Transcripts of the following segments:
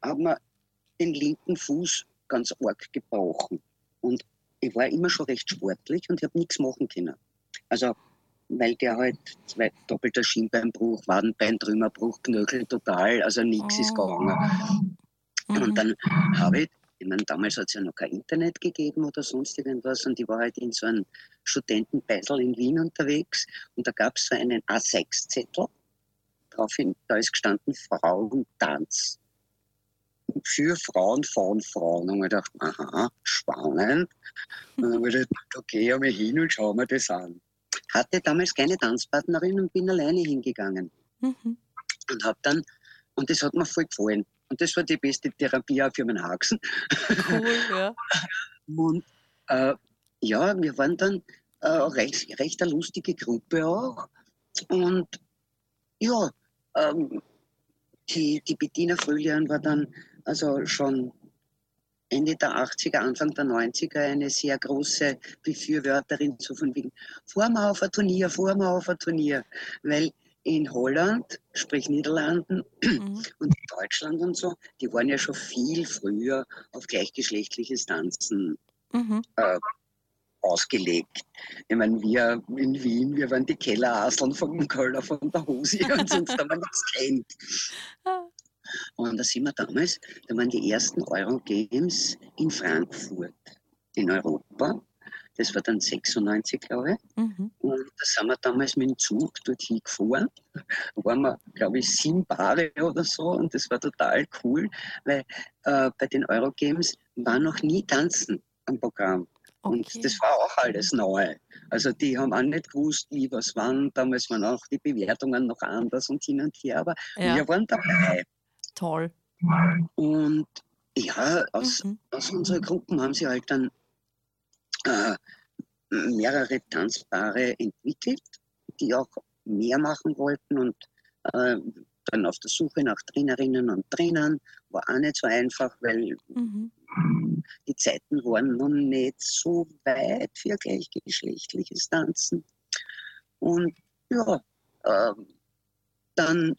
hat mir den linken Fuß ganz arg gebrochen. Und ich war immer schon recht sportlich und ich habe nichts machen können. Also, weil der halt doppelter Schienbeinbruch, Wadenbeintrümmerbruch, Knöchel total, also nichts ist gegangen. Und dann habe ich meine, damals hat es ja noch kein Internet gegeben oder sonst irgendwas und ich war halt in so einem Studentenbeisel in Wien unterwegs und da gab es so einen A6-Zettel, da ist gestanden Frauentanz. Für Frauen, von Frauen. Und ich dachte, aha, spannend. Und dann habe ich gedacht, okay, ich mich hin und schaue mir das an. Hatte damals keine Tanzpartnerin und bin alleine hingegangen. Und das hat mir voll gefallen. Und das war die beste Therapie auch für meinen Haxen. Cool, ja. Und ja, wir waren dann recht eine lustige Gruppe auch. Und ja, die Bettina Fröhlian war dann also schon Ende der 80er, Anfang der 90er eine sehr große Befürworterin so von wegen, fahren wir auf ein Turnier, weil in Holland, sprich Niederlanden und Deutschland und so, die waren ja schon viel früher auf gleichgeschlechtliches Tanzen ausgelegt. Ich meine, wir in Wien, wir waren die Kelleraseln vom Köller, von der Hose und sonst haben wir nichts kennt. Und da sind wir damals, da waren die ersten Euro-Games in Frankfurt, in Europa. Das war dann 96, glaube ich. Und da sind wir damals mit dem Zug dorthin gefahren. Da waren wir, glaube ich, 7 Paare oder so. Und das war total cool, weil bei den Eurogames war noch nie Tanzen am Programm. Okay. Und das war auch alles neu. Also die haben auch nicht gewusst, wie was wann. Damals waren auch die Bewertungen noch anders und hin und her. Aber wir waren dabei. Toll. Und ja, aus unseren Gruppen haben sie halt dann mehrere Tanzpaare entwickelt, die auch mehr machen wollten und dann auf der Suche nach Trainerinnen und Trainern war auch nicht so einfach, weil die Zeiten waren noch nicht so weit für gleichgeschlechtliches Tanzen. Und ja, dann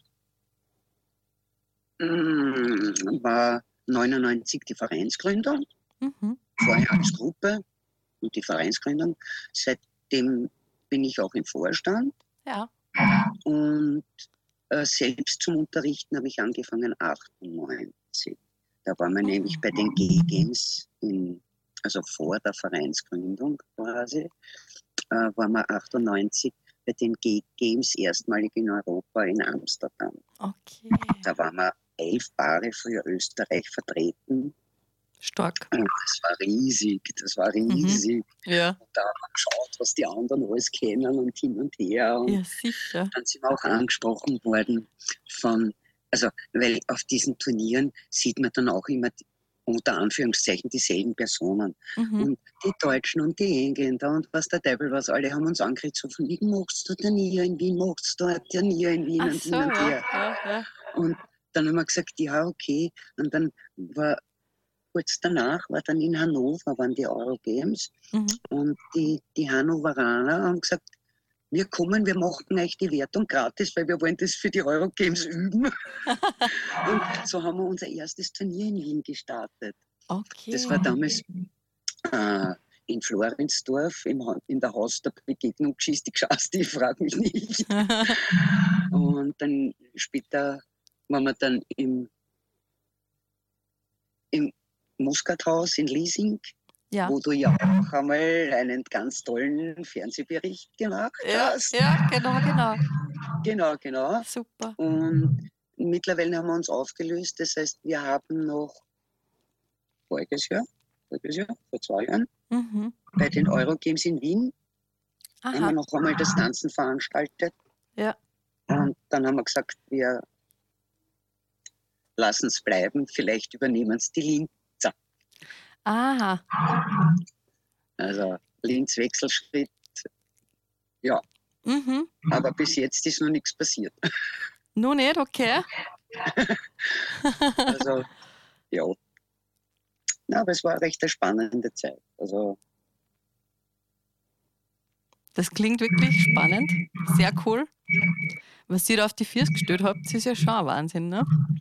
war 99 die Vereinsgründung, vorher als Gruppe und die Vereinsgründung. Seitdem bin ich auch im Vorstand. Ja. Und selbst zum Unterrichten habe ich angefangen 98. Da waren wir nämlich bei den G-Games, also vor der Vereinsgründung quasi, waren wir 98 bei den G-Games erstmalig in Europa in Amsterdam. Okay. Da waren wir 11 Paare für Österreich vertreten. Stark. Und das war riesig. Ja. Und da haben wir geschaut, was die anderen alles kennen und hin und her. Und ja, sicher. dann sind wir auch angesprochen worden weil auf diesen Turnieren sieht man dann auch immer unter Anführungszeichen dieselben Personen. Und die Deutschen und die Engländer und was der Teufel was, alle haben uns angeredet, so von wegen, machst du Turnier in Wien, machst du ein Turnier in Wien und hin und her. Ja. Und dann haben wir gesagt, ja, okay. Und dann war kurz danach, war dann in Hannover, waren die Eurogames. Und die Hannoveraner haben gesagt, wir kommen, wir machen euch die Wertung gratis, weil wir wollen das für die Eurogames üben. Und so haben wir unser erstes Turnier in Wien gestartet. Okay. Das war damals in Florinsdorf in der Haus der Begegnung Geschichte geschafft, ich frage mich nicht. Und dann später waren wir dann im Muskathaus in Liesing, wo du ja auch einmal einen ganz tollen Fernsehbericht gemacht hast. Ja, genau. Genau. Super. Und mittlerweile haben wir uns aufgelöst. Das heißt, wir haben noch voriges Jahr, vor 2 Jahren, bei den Eurogames in Wien, haben wir noch einmal das Tanzen veranstaltet. Ja. Und dann haben wir gesagt, wir lassen es bleiben, vielleicht übernehmen es die Linzer. Aha. Also Linz Wechselschritt, ja. Aber bis jetzt ist noch nichts passiert. Nur nicht, okay. Also, ja. Na, aber es war eine recht spannende Zeit. Also, das klingt wirklich spannend. Sehr cool. Was ihr da auf die Füße gestellt habt, ist ja schon ein Wahnsinn, ne?